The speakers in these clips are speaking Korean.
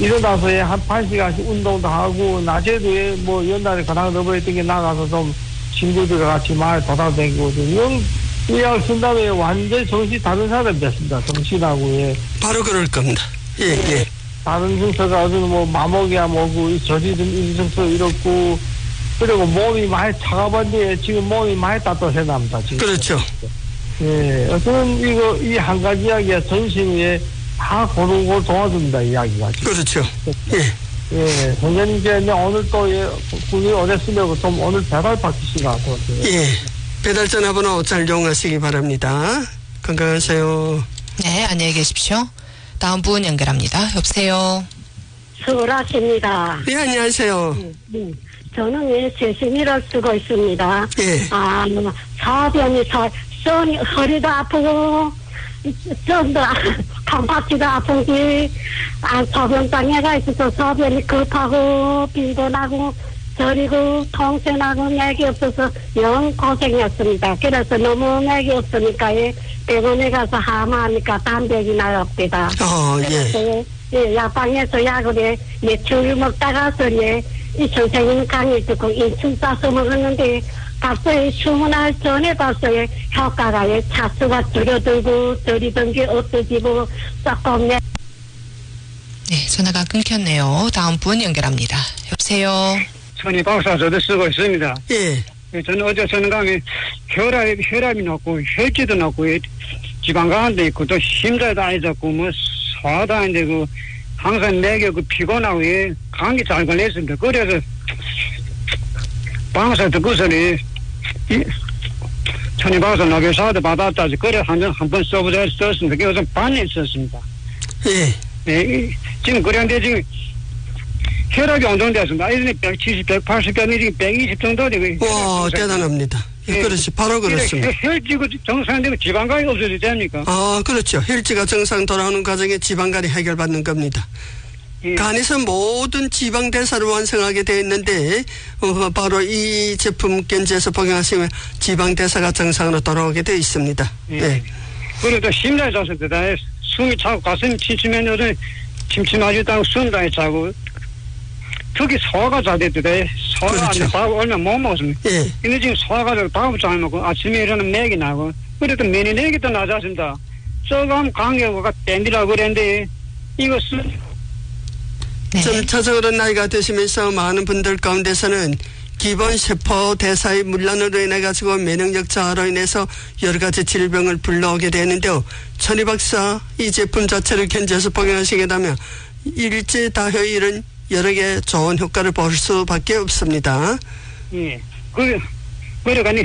일어나서 한 8시간씩 운동도 하고, 낮에도 뭐 옛날에 가장 넘어했던 게 나가서 좀 친구들과 같이 마을 돌아다니고, 이 약 쓴 다음에 완전히 정신이 다른 사람이 됐습니다. 정신하고, 예. 바로 그럴 겁니다. 예, 예. 다른 증서가 어디는 뭐 마모기야 뭐고, 저지른 인증서 이렇고, 그리고 몸이 많이 차가운데 지금 몸이 많이 따뜻해납니다. 지금. 그렇죠. 예. 어떤 이 한 가지 이야기가 전신에 다 고루고루 도와줍니다. 이야기가. 지금. 그렇죠. 예. 예. 선생님께 오늘 또, 예, 군이 오랬으려고 좀 오늘 배달 받기시나. 예. 배달 전화번호 잘 이용하시기 바랍니다. 건강하세요. 네, 안녕히 계십시오. 다음 분 연결합니다. 여보세요. 서울아십니다. 예, 안녕하세요. 저는 세심이를 쓰고 있습니다. 예. 사변이 손이 허리도 아프고 전도 칸파치도 아픈지 소변장애가 있어서 소변이 급하고 비도 나고 저리고 통증나고 맥이 없어서 영 고생이었습니다. 그래서 너무 맥이 없으니까 병원에 가서 하마하니까 담배기나 없대다. 예. 예, 약방에서 약을 매출 먹다가서 이 선생님 강의 듣고 인출 싸서 먹었는데 봤어요. 수문할 전에 봤어요. 효과가 차수가 줄어들고 저리던 게 없어지고 조금 네, 전화가 끊겼네요. 다음 분 연결합니다. 여보세요. 천희 박사 저도 쓰고 있습니다. 예. 저는 어제 전강에 혈압이 높고 혈기도 높고 지방간도 있고 또 심장도 안 좋고 뭐 소화도 안 되고 항상 맥이 피곤하고 감기 잘 걸렸습니다. 그래서 방사 듣고서는 천희 박사 노벨상도 받았다. 그래 한번 써보자 썼습니다. 그래서 반에 썼습니다. 예. 네, 지금 그런데 지금 혈압이 안정되었습니다. 예전에 170, 180, 120 정도 되고. 와, 대단합니다. 예, 그렇지. 바로 그렇습니다. 혈지가 정상되면 지방간이 없어도 됩니까? 그렇죠. 혈지가 정상 돌아오는 과정에 지방간이 해결받는 겁니다. 예. 간에서 모든 지방 대사를 완성하게 되어 있는데 바로 이 제품 견지에서 복용하시면 지방 대사가 정상으로 돌아오게 되어 있습니다. 예. 네. 그리고 심장이 잤을 때 숨이 차고 가슴이 침침해서 침침하지도 숨도 안 차고 특히 소화가 잘 됐대. 소화가 그렇죠. 안 돼. 밥을 얼마 못 먹었습니다. 예. 근데 지금 소화가 잘 밥을 잘 먹고 아침에 일어나면 맥이 나고 그래도 면역력이 또 낮아진다. 조금 강경화가 땡기라고 그랬는데 이것은 네. 점차적으로 나이가 드시면서 많은 분들 가운데서는 기본 세포 대사의 문란으로 인해 가지고 면역력 저하로 인해서 여러 가지 질병을 불러오게 되는데요. 천희 박사 이 제품 자체를 견지해서 복용하시게 되면 일제다효일은 여러 개 좋은 효과를 볼 수밖에 없습니다. 예. 그래가니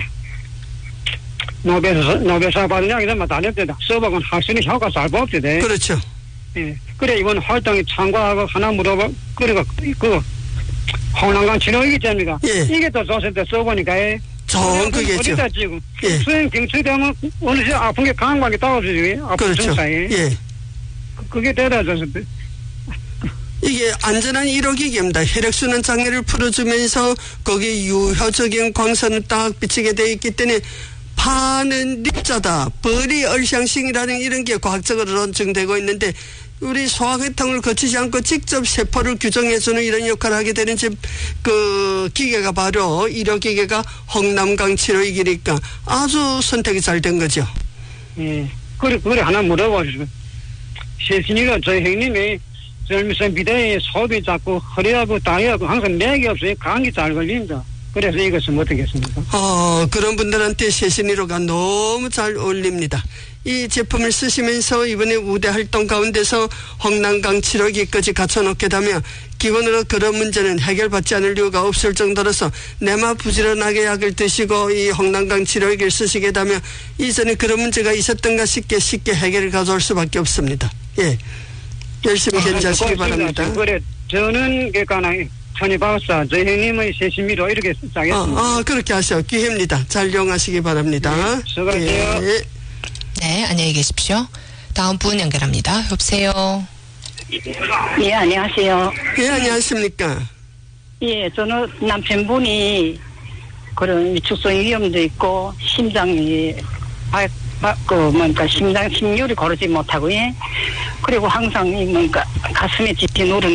노벨상 받은 약이면 다 냈대다. 써보고 확실히 효과 잘 뽑지 돼. 그렇죠. 예. 그래 이번 활동에 참가하고 하나 물어봐. 그래가 홍남강 치료이기 때문에 예. 이게 더 좋을 때 써보니까 좋은 그게죠. 어디다 지금 예. 수행 경추되면 어느새 아픈 게 강박이 따라오지. 아픈 그렇죠. 증상이. 예. 그게 대단해졌을 때. 이게 안전한 일호기계입니다. 혈액순환 장애를 풀어주면서 거기에 유효적인 광선을 딱 비치게 되어 있기 때문에 파는 립자다, 벌이 얼샹싱이라는 이런 게 과학적으로 증되고 있는데 우리 소화계통을 거치지 않고 직접 세포를 규정해주는 이런 역할을 하게 되는 그 기계가 바로 일호기계가 홍남강 치료기니까 아주 선택이 잘 된 거죠. 예. 그래 하나 물어봐주세요. 세신이가 저희 형님이 젊은 비대에 소비 작고 허리하고 다리하고 항상 맥이 없어요. 감기 잘 걸린다. 그래서 이것은 어떻게 했습니까? 그런 분들한테 세신이로가 너무 잘 어울립니다. 이 제품을 쓰시면서 이번에 우대 활동 가운데서 홍남강 치료기까지 갖춰놓게 되면 기본으로 그런 문제는 해결받지 않을 이유가 없을 정도로서 내마 부지런하게 약을 드시고 이 홍남강 치료기를 쓰시게 되면 이전에 그런 문제가 있었던가 쉽게 해결을 가져올 수밖에 없습니다. 예. 열심히 견지하시기 바랍니다. 그래, 저는 천희 박사, 저희 형님의 세심이로 이렇게 짜겠습니다. 그렇게 하세요. 기회입니다. 잘 이용하시기 바랍니다. 수고하세요. 예. 네, 안녕히 계십시오. 다음 분 연결합니다. 여보세요. 예, 안녕하세요. 예, 안녕하십니까. 예, 저는 남편분이 그런 위축성 위염도 있고 심장이 심장 심율이 고르지 못하고 그리고 항상 가슴에 짚이 누르는